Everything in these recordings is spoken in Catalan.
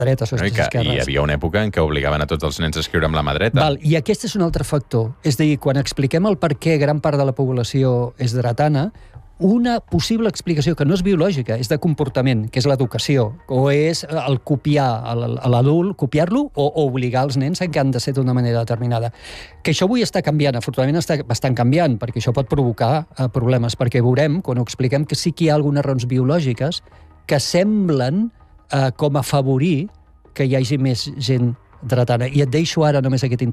dreta, sostres esquerres. I hi havia una època en què obligaven a tots els nens a escriure amb la mà dreta. I aquest és un altre factor. És a dir, quan expliquem el per què gran part de la població és dretana, una possible explicació que no és biològica, és de comportament, que és l'educació, o és el copiar a l'adult, copiar-lo, o obligar els nens que han de ser d'una manera determinada. Que això avui està canviant, afortunadament està bastant canviant, perquè això pot provocar problemes, perquè veurem, quan ho expliquem, que sí que hi ha algunes raons biològiques que semblen com afavorir que hi hagi més gent dretana. I et deixo ara només aquest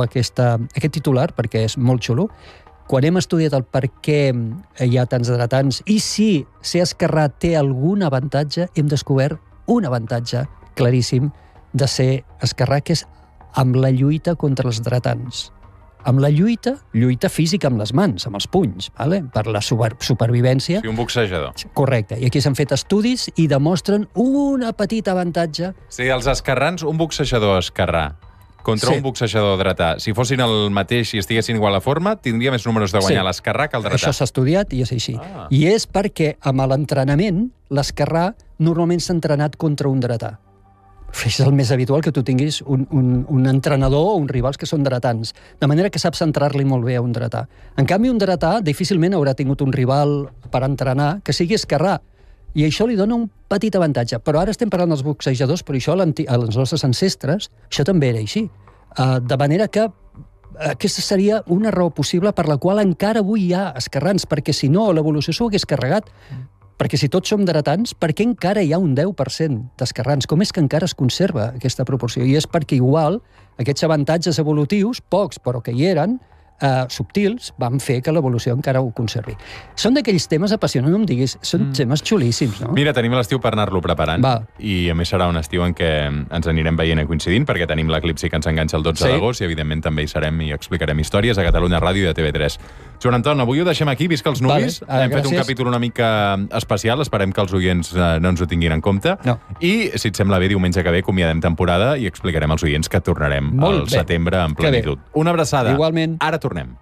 titular, perquè és molt xulo. Quan hem estudiat el per què hi ha tants dretans i si ser esquerrà té algun avantatge, hem descobert un avantatge claríssim de ser esquerrà, que és amb la lluita contra els dretans. Amb la lluita física amb les mans, amb els punys, per la supervivència. Sí, un boxejador. Correcte. I aquí s'han fet estudis i demostren un petit avantatge. Sí, els esquerrans, un boxejador esquerrà contra un boxejador dretà. Si fossin el mateix i estiguessin igual a forma, tindria més números de guanyar l'esquerrà que el dretà. Això s'ha estudiat i és així. I és perquè amb l'entrenament, l'esquerrà normalment s'ha entrenat contra un dretà. És el més habitual que tu tinguis un entrenador o uns rivals que són dretans, de manera que saps centrar-li molt bé a un dretà. En canvi, un dretà difícilment haurà tingut un rival per entrenar que sigui esquerrà, i això li dona un petit avantatge. Però ara estem parlant dels boxejadors, però això als nostres ancestres, això també era així. De manera que aquesta seria una raó possible per la qual encara avui hi ha esquerrans, perquè si no, l'evolució s'ho hagués carregat. Perquè si tots som dretans, per què encara hi ha un 10% d'esquerrans? Com és que encara es conserva aquesta proporció? I és perquè igual aquests avantatges evolutius, pocs però que hi eren, subtils, van fer que l'evolució encara ho conservi. Són d'aquells temes apassionants, no em diguis, són temes xulíssims, no? Mira, tenim l'estiu per anar-lo preparant. I a més serà un estiu en què ens anirem veient i coincidint, perquè tenim l'eclipsi que ens enganxa el 12 d'agost i evidentment també hi serem i explicarem històries a Catalunya Ràdio i a TV3. Joan Anton, avui ho deixem aquí, visca els nuvis. Hem fet un capítol una mica especial, esperem que els oients no ens ho tinguin en compte. I, si et sembla bé, diumenge que ve acomiadem temporada i explicarem als oients que tornarem al setembre en plenitud. Una abraçada. Igualment. Ara tornem.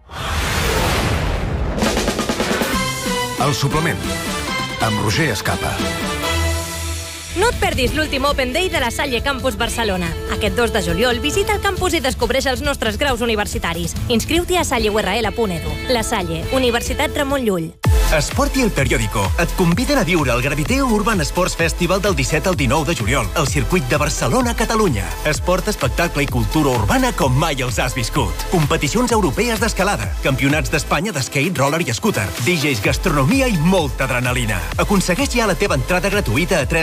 El suplement, amb Roger Escapa. No et perdis l'últim Open Day de la Salle Campus Barcelona. Aquest 2 de juliol visita el campus i descobreix els nostres graus universitaris. Inscriu-t'hi a salleurl.edu. La Salle, Universitat Ramon Llull. Esport i El Periódico et conviden a viure el Graviteo Urban Sports Festival del 17 al 19 de juliol al circuit de Barcelona, Catalunya. Esport, espectacle i cultura urbana com mai els has viscut. Competicions europees d'escalada, campionats d'Espanya d'skate, roller i scooter, DJs, gastronomia i molta adrenalina. Aconsegueix ja la teva entrada gratuïta a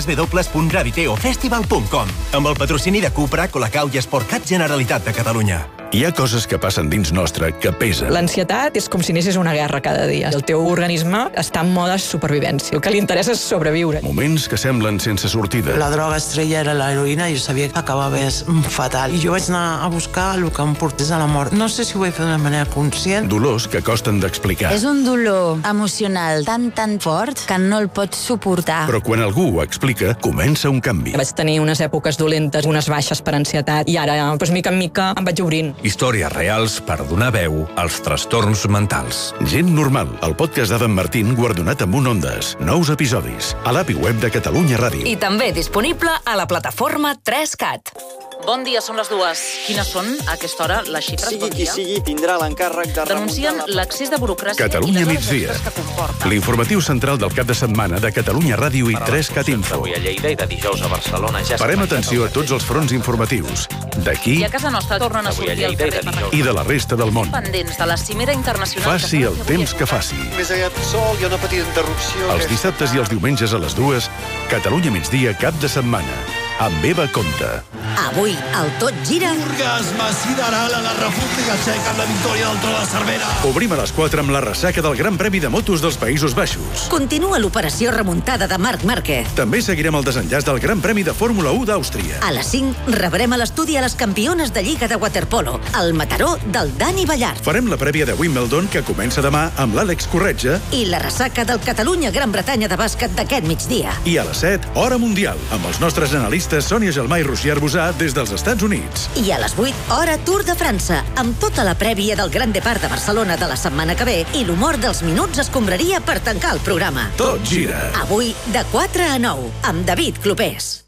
www.graviteofestival.com amb el patrocini de Cupra, Colacau i Sportcat Generalitat de Catalunya. Hi ha coses que passen dins nostre que pesen. L'ansietat és com si anessis una guerra cada dia. El teu organisme està en mode supervivència. El que li interessa és sobreviure. Moments que semblen sense sortida. La droga estrella era l'heroïna i jo sabia que acabava fatal. I jo vaig anar a buscar el que em portés a la mort. No sé si ho vaig fer d'una manera conscient. Dolors que costen d'explicar. És un dolor emocional tan fort que no el pots suportar. Però quan algú ho explica, comença un canvi. Vaig tenir unes èpoques dolentes, unes baixes per ansietat, i ara, mica en mica, em vaig obrint. Històries reals per donar veu als trastorns mentals. Gent normal, el podcast d'Adam Martín guardonat amb un Ondes. Nous episodis a l'app i web de Catalunya Ràdio. I també disponible a la plataforma 3CAT. Bon dia, són les 2. Quines són, a aquesta hora, les xifres? Sigui qui sigui, tindrà l'encàrrec de denuncien l'accés de burocràcia Catalunya migdia. L'informatiu central del cap de setmana de Catalunya Ràdio i 3CAT Info. Avui a Lleida i de dijous a Barcelona ja... Parem atenció a tots els fronts informatius. D'aquí... I a casa nostra tornen a sortir al carrer i de la resta del món. Pendents de la cimera internacional... Faci el temps que faci. Més aviat sol, hi ha una petita interrupció... Els dissabtes i els diumenges a les 2, Catalunya migdia, cap de setmana. Amb Eva Conte. Avui, el Tot Gira... Orgasme sideral a la República Txeca amb la victòria del Tro de Cervera. Obrim a les 4 amb la ressaca del Gran Premi de Motos dels Països Baixos. Continua l'operació remuntada de Marc Márquez. També seguirem el desenllaç del Gran Premi de Fórmula 1 d'Àustria. A les 5 rebrem a l'estudi a les campiones de Lliga de Waterpolo, el Mataró del Dani Ballart. Farem la prèvia de Wimbledon, que comença demà amb l'Àlex Corretja. I la ressaca del Catalunya-Gran Bretanya de bàsquet d'aquest migdia. I a les 7, Hora Mundial, amb els nostres analistes Sònia Gelmà i Roger Arbusà des dels Estats Units. I a les 8, Hora Tour de França, amb tota la prèvia del Gran Depart de Barcelona de la setmana que ve i l'humor dels minuts escombraria per tancar el programa. Tot gira. Avui, de 4 a 9, amb David Clopés.